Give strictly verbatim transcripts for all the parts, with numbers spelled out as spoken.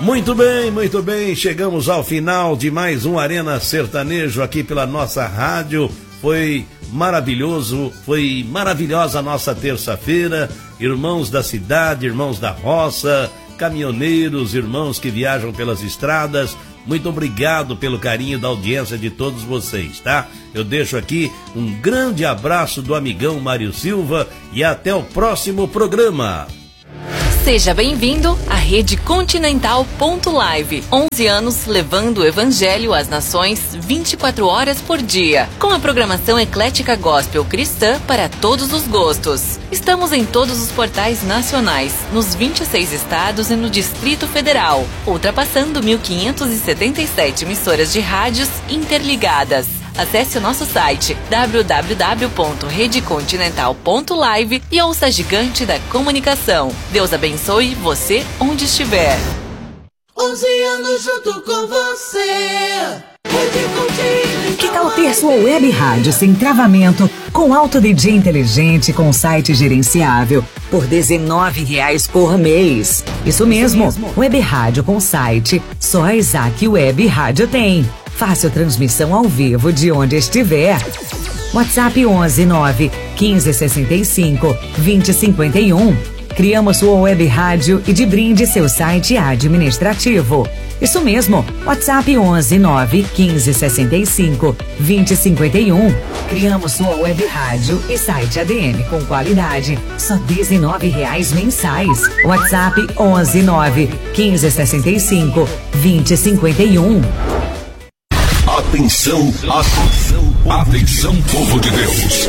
Muito bem, muito bem, chegamos ao final de mais um Arena Sertanejo aqui pela nossa rádio. Foi maravilhoso, foi maravilhosa a nossa terça-feira. Irmãos da cidade, irmãos da roça, caminhoneiros, irmãos que viajam pelas estradas, muito obrigado pelo carinho da audiência de todos vocês, tá? Eu deixo aqui um grande abraço do amigão Mário Silva e até o próximo programa. Seja bem-vindo à Rede Continental ponto live. onze anos levando o Evangelho às nações vinte e quatro horas por dia. Com a programação eclética gospel cristã para todos os gostos. Estamos em todos os portais nacionais, nos vinte e seis estados e no Distrito Federal, ultrapassando mil quinhentas e setenta e sete emissoras de rádios interligadas. Acesse o nosso site w w w ponto rede continental ponto live e ouça a gigante da comunicação. Deus abençoe você onde estiver. onze anos junto com você. Rede Continental. Que tal ter sua web rádio sem travamento, com alto D J inteligente, com site gerenciável, por dezenove reais por mês? Isso mesmo, Isso mesmo. Web rádio com site, só a Isaac Web Rádio tem. Fácil transmissão ao vivo de onde estiver. WhatsApp onze nove quinze sessenta e cinco vinte cinquenta e um. Criamos sua web rádio e de brinde seu site administrativo. Isso mesmo, WhatsApp onze nove quinze sessenta e cinco vinte cinquenta e um. Criamos sua web rádio e site A D M com qualidade, só dezenove reais mensais. WhatsApp onze nove quinze sessenta e cinco vinte cinquenta e um. Atenção, atenção, atenção, povo de Deus.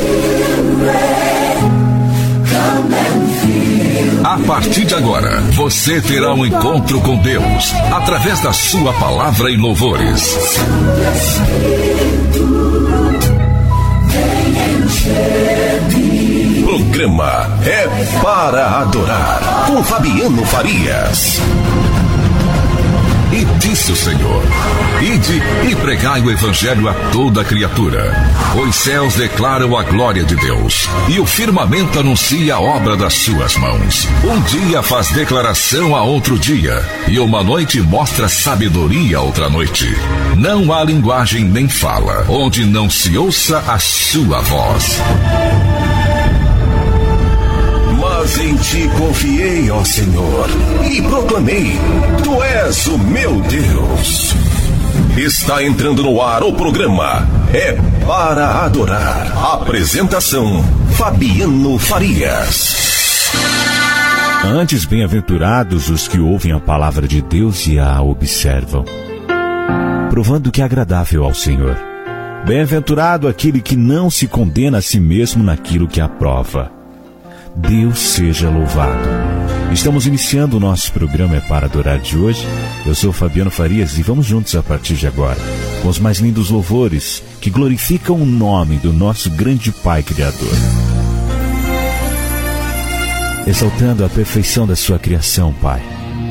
A partir de agora, você terá um encontro com Deus através da sua palavra e louvores. Programa É Para Adorar, com Fabiano Farias. E disse o Senhor: ide e pregai o evangelho a toda criatura. Os céus declaram a glória de Deus, e o firmamento anuncia a obra das suas mãos. Um dia faz declaração a outro dia, e uma noite mostra sabedoria a outra noite. Não há linguagem nem fala, onde não se ouça a sua voz. Mas em ti confiei, ó Senhor, e proclamei: tu és o meu Deus. Está entrando no ar o programa É Para Adorar. Apresentação: Fabiano Farias. Antes, bem-aventurados os que ouvem a palavra de Deus e a observam, provando que é agradável ao Senhor. Bem-aventurado aquele que não se condena a si mesmo naquilo que aprova. Deus seja louvado. Estamos iniciando o nosso programa É Para Adorar de hoje. Eu sou Fabiano Farias e vamos juntos a partir de agora com os mais lindos louvores que glorificam o nome do nosso grande Pai Criador, exaltando a perfeição da sua criação, Pai.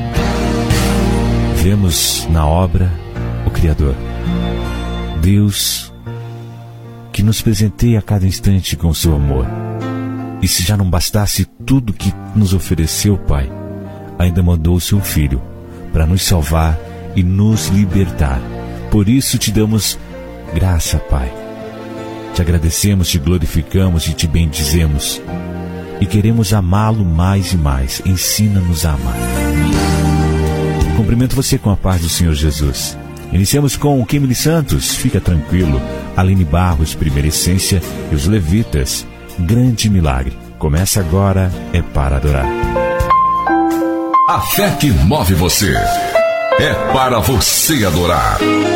Vemos na obra o Criador, Deus que nos presenteia a cada instante com o seu amor. E se já não bastasse tudo que nos ofereceu, Pai, ainda mandou o seu Filho para nos salvar e nos libertar. Por isso te damos graça, Pai. Te agradecemos, te glorificamos e te bendizemos. E queremos amá-lo mais e mais. Ensina-nos a amar. Cumprimento você com a paz do Senhor Jesus. Iniciamos com o Kimberly Santos, Fica Tranquilo, Aline Barros, Primeira Essência e os Levitas, Grande Milagre. Começa agora, É Para Adorar. A fé que move você é para você adorar.